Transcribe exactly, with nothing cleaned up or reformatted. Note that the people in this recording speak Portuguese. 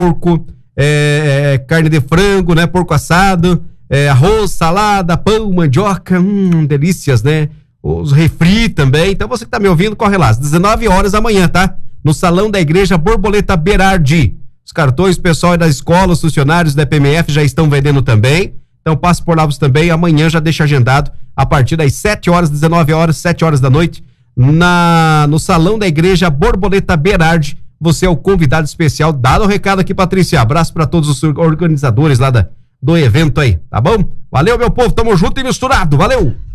porco, é, é, carne de frango, né? Porco assado, é, arroz, salada, pão, mandioca, hum, delícias, né? Os refri também. Então você que tá me ouvindo, corre lá, às dezenove horas da manhã, tá? No Salão da Igreja Borboleta Berardi. Os cartões, o pessoal da escola, os funcionários da P M F já estão vendendo também. Então passe por lá você também. Amanhã já deixa agendado a partir das sete horas, dezenove horas, sete horas da noite, na, no Salão da Igreja Borboleta Berardi. Você é o convidado especial. Dado o recado aqui, Patrícia. Abraço para todos os organizadores lá da, do evento aí, tá bom? Valeu, meu povo. Tamo junto e misturado. Valeu!